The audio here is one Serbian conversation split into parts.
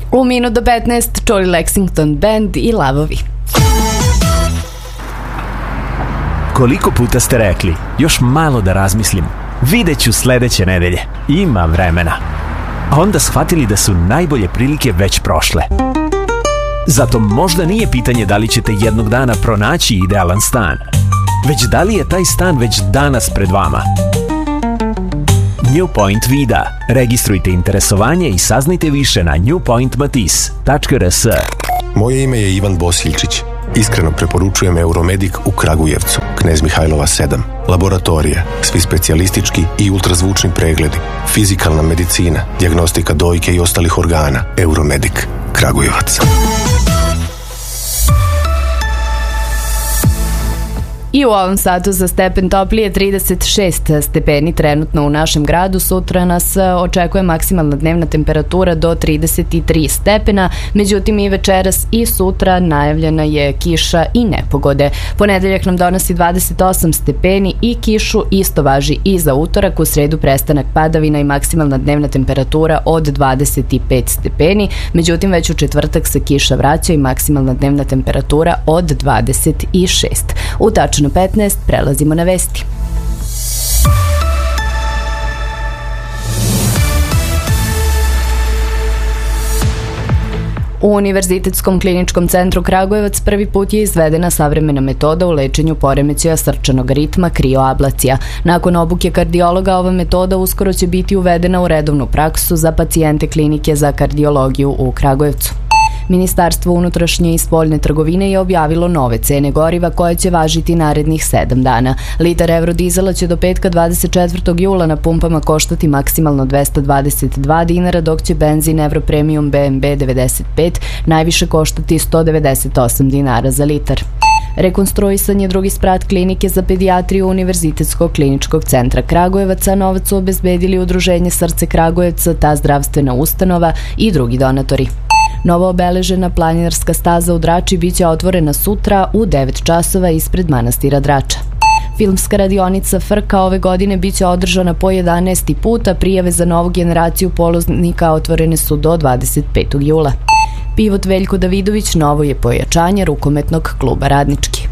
U minut do 15 čuli Lexington Band i Lavovi. Koliko puta ste rekli, još malo da razmislim, videću sledeće nedelje, ima vremena. A onda shvatili da su najbolje prilike već prošle. Zato možda nije pitanje da li ćete jednog dana pronaći idealan stan, već da li je taj stan već danas pred vama. New Point Vida. Registrujte interesovanje i saznajte više na newpointmatis.rs. Moje ime je Ivan Bosiljčić. Iskreno preporučujem Euromedik u Kragujevcu, Knez Mihajlova 7. Laboratorije, svi specijalistički i ultrazvučni pregledi, fizikalna medicina, dijagnostika dojke i ostalih organa. Euromedik, Kragujevac. I u ovom satu za stepen toplije 36 stepeni trenutno u našem gradu. Sutra nas očekuje maksimalna dnevna temperatura do 33 stepena, međutim i večeras i sutra najavljena je kiša i nepogode. Ponedeljak nam donosi 28 stepeni i kišu, isto važi i za utorak. U sredu prestanak padavina i maksimalna dnevna temperatura od 25 stepeni, međutim već u četvrtak se kiša vraća i maksimalna dnevna temperatura od 26. U tačno 15 prelazimo na vesti. U Univerzitetskom kliničkom centru Kragujevac prvi put je izvedena savremena metoda u lečenju poremećaja srčanog ritma krioablacija. Nakon obuke kardiologa, ova metoda uskoro će biti uvedena u redovnu praksu za pacijente klinike za kardiologiju u Kragujevcu. Ministarstvo unutrašnje i spoljne trgovine je objavilo nove cene goriva koje će važiti narednih 7 dana. Litar eurodizela će do petka 24. jula na pumpama koštati maksimalno 222 dinara, dok će benzin Europremium BMB 95 najviše koštati 198 dinara za litar. Rekonstruisan je drugi sprat klinike za pedijatriju Univerzitetskog kliničkog centra Kragujevaca. Novac su obezbedili Udruženje Srce Kragujevca, ta zdravstvena ustanova i drugi donatori. Novo obeležena planinarska staza u Drači biće otvorena sutra u 9 časova ispred manastira Drača. Filmska radionica Frka ove godine biće održana po 11. puta. Prijave za novu generaciju polaznika otvorene su do 25. jula. Pivot Veljko Davidović novo je pojačanje rukometnog kluba Radnički.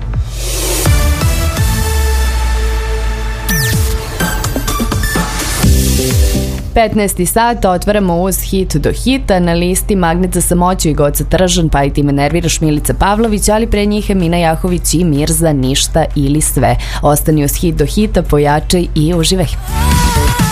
Sat, otvaramo uz hit do hita. Na listi Magnet za samoću i Goca Tržan, pa i ti me nerviraš Milica Pavlović, ali pre njih je Mina Jahović i Mirza Ništa ili sve. Ostani uz hit do hita, pojačaj i uživaj.